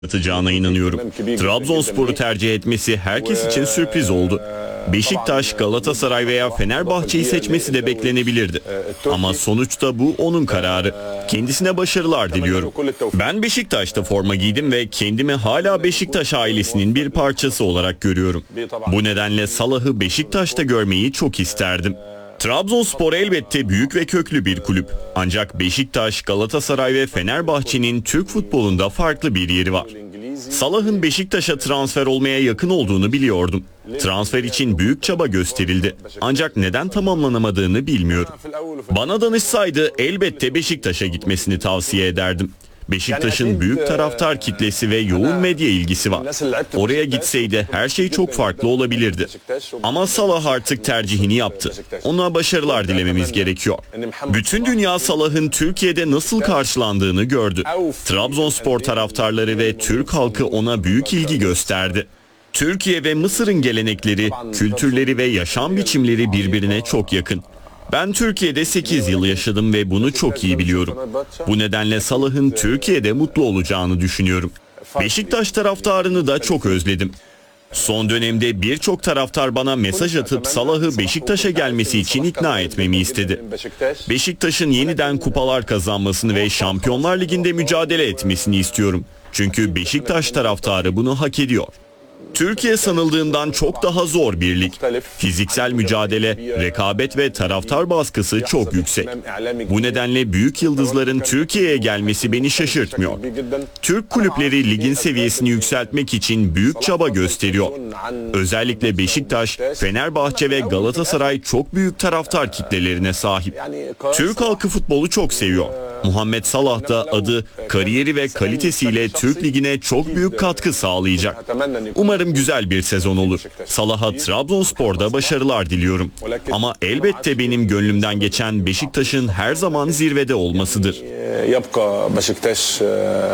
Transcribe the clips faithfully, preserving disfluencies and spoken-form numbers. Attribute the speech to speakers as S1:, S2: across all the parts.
S1: atacağına inanıyorum. Trabzonspor'u tercih etmesi herkes için sürpriz oldu. Beşiktaş, Galatasaray veya Fenerbahçe'yi seçmesi de beklenebilirdi. Ama sonuçta bu onun kararı. Kendisine başarılar diliyorum. Ben Beşiktaş'ta forma giydim ve kendimi hala Beşiktaş ailesinin bir parçası olarak görüyorum. Bu nedenle Salah'ı Beşiktaş'ta görmeyi çok isterdim. Trabzonspor elbette büyük ve köklü bir kulüp. Ancak Beşiktaş, Galatasaray ve Fenerbahçe'nin Türk futbolunda farklı bir yeri var. Salah'ın Beşiktaş'a transfer olmaya yakın olduğunu biliyordum. Transfer için büyük çaba gösterildi. Ancak neden tamamlanamadığını bilmiyorum. Bana danışsaydı elbette Beşiktaş'a gitmesini tavsiye ederdim. Beşiktaş'ın büyük taraftar kitlesi ve yoğun medya ilgisi var. Oraya gitseydi her şey çok farklı olabilirdi. Ama Salah artık tercihini yaptı. Ona başarılar dilememiz gerekiyor. Bütün dünya Salah'ın Türkiye'de nasıl karşılandığını gördü. Trabzonspor taraftarları ve Türk halkı ona büyük ilgi gösterdi. Türkiye ve Mısır'ın gelenekleri, kültürleri ve yaşam biçimleri birbirine çok yakın. Ben Türkiye'de sekiz yıl yaşadım ve bunu çok iyi biliyorum. Bu nedenle Salah'ın Türkiye'de mutlu olacağını düşünüyorum. Beşiktaş taraftarını da çok özledim. Son dönemde birçok taraftar bana mesaj atıp Salah'ı Beşiktaş'a gelmesi için ikna etmemi istedi. Beşiktaş'ın yeniden kupalar kazanmasını ve Şampiyonlar Ligi'nde mücadele etmesini istiyorum. Çünkü Beşiktaş taraftarı bunu hak ediyor. Türkiye sanıldığından çok daha zor bir lig. Fiziksel mücadele, rekabet ve taraftar baskısı çok yüksek. Bu nedenle büyük yıldızların Türkiye'ye gelmesi beni şaşırtmıyor. Türk kulüpleri ligin seviyesini yükseltmek için büyük çaba gösteriyor. Özellikle Beşiktaş, Fenerbahçe ve Galatasaray çok büyük taraftar kitlelerine sahip. Türk halkı futbolu çok seviyor. Muhammed Salah da adı, kariyeri ve kalitesiyle Türk Ligi'ne çok büyük katkı sağlayacak. Umarım güzel bir sezon olur. Salah'a Trabzonspor'da başarılar diliyorum. Ama elbette benim gönlümden geçen Beşiktaş'ın her zaman zirvede olmasıdır.
S2: Yapka Beşiktaş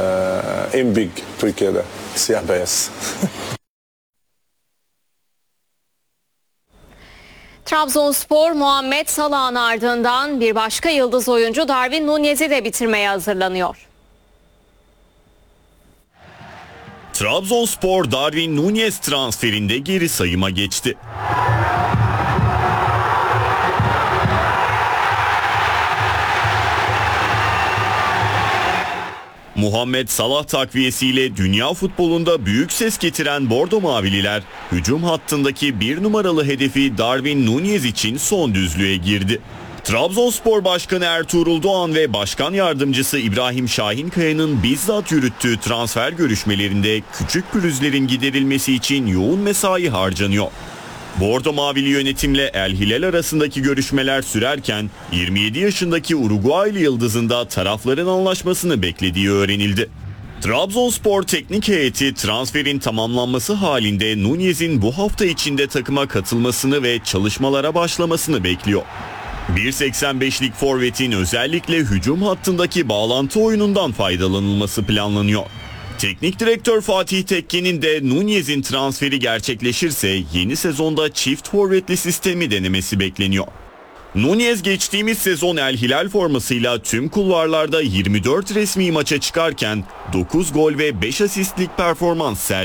S2: en büyük Türkiye'de siyah beyaz.
S3: Trabzonspor Muhammed Salah'ın ardından bir başka yıldız oyuncu Darwin Núñez'i de bitirmeye hazırlanıyor.
S1: Trabzonspor Darwin Núñez transferinde geri sayıma geçti. Muhammed Salah takviyesiyle dünya futbolunda büyük ses getiren Bordo Mavililer, hücum hattındaki bir numaralı hedefi Darwin Núñez için son düzlüğe girdi. Trabzonspor Başkanı Ertuğrul Doğan ve Başkan Yardımcısı İbrahim Şahinkaya'nın bizzat yürüttüğü transfer görüşmelerinde küçük pürüzlerin giderilmesi için yoğun mesai harcanıyor. Bordo Mavili yönetimle El Hilal arasındaki görüşmeler sürerken yirmi yedi yaşındaki Uruguaylı yıldızın da tarafların anlaşmasını beklediği öğrenildi. Trabzonspor teknik heyeti transferin tamamlanması halinde Núñez'in bu hafta içinde takıma katılmasını ve çalışmalara başlamasını bekliyor. bir seksen beşlik forvetin özellikle hücum hattındaki bağlantı oyunundan faydalanılması planlanıyor. Teknik direktör Fatih Tekke'nin de Núñez'in transferi gerçekleşirse yeni sezonda çift forvetli sistemi denemesi bekleniyor. Núñez geçtiğimiz sezon El Hilal formasıyla tüm kulvarlarda yirmi dört resmi maça çıkarken dokuz gol ve beş asistlik performans sergiledi.